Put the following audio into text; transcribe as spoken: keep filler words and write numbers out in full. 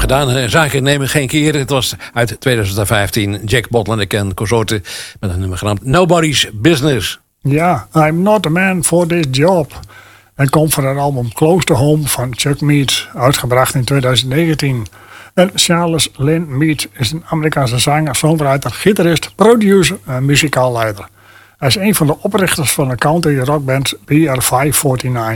gedaan. Zaken nemen geen keer. Het was uit twintig vijftien Jack Bottleneck en consorten met een nummer genaamd Nobody's Business. Ja, I'm not a man for this job. En komt van het album Close to Home van Chuck Mead, uitgebracht in twintig negentien. En Charles Lynn Mead is een Amerikaanse zanger, songwriter, gitarist, producer en muzikaal leider. Hij is een van de oprichters van de country rockband B R vijfhonderdnegenenveertig.